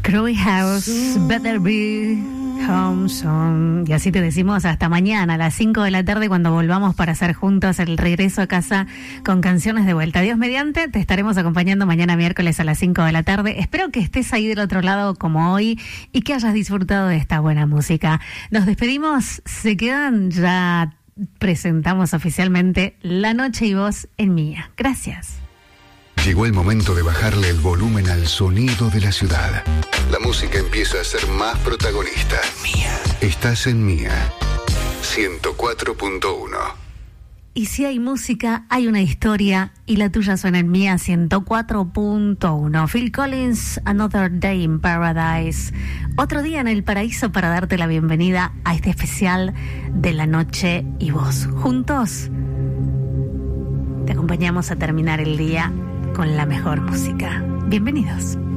Crowley House, Better Be Home Song. Y así te decimos hasta mañana a las 5 de la tarde cuando volvamos para hacer juntos el regreso a casa con canciones de vuelta. Dios mediante, te estaremos acompañando mañana miércoles a las 5 de la tarde. Espero que estés ahí del otro lado como hoy y que hayas disfrutado de esta buena música. Nos despedimos, se quedan, ya presentamos oficialmente La Noche y Vos en Mía. Gracias. Llegó el momento de bajarle el volumen al sonido de la ciudad. La música empieza a ser más protagonista. Mía. Estás en Mía 104.1. Y si hay música, hay una historia, y la tuya suena en Mía 104.1. Phil Collins, Another Day in Paradise. Otro día en el paraíso para darte la bienvenida a este especial de La Noche y Vos. Juntos te acompañamos a terminar el día con la mejor música. Bienvenidos.